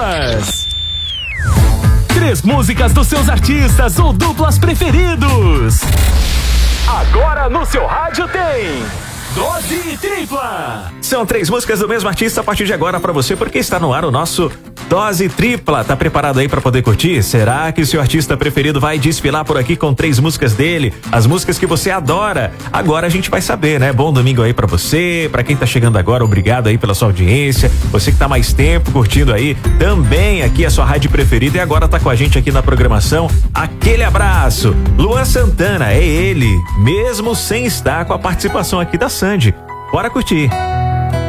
triplas. 3 músicas dos seus artistas ou duplas preferidos. Agora no seu rádio tem Dose Tripla. São 3 músicas do mesmo artista a partir de agora pra você, porque está no ar o nosso Dose Tripla. Tá preparado aí pra poder curtir? Será que o seu artista preferido vai desfilar por aqui com 3 músicas dele? As músicas que você adora. Agora a gente vai saber, né? Bom domingo aí pra você, pra quem tá chegando agora, obrigado aí pela sua audiência. Você que tá mais tempo curtindo aí, também aqui a sua rádio preferida e agora tá com a gente aqui na programação. Aquele abraço. Luan Santana, é ele, mesmo sem estar com a participação aqui da Sandy. Bora curtir.